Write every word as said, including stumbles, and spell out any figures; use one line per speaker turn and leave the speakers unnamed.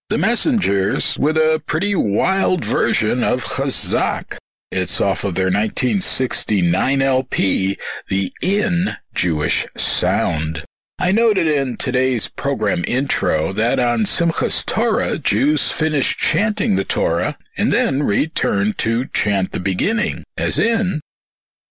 The Messengers with a pretty wild version of Chazak. It's off of their nineteen sixty-nine L P, The In Jewish Sound. I noted in today's program intro that on Simchas Torah, Jews finish chanting the Torah and then return to chant the beginning, as in,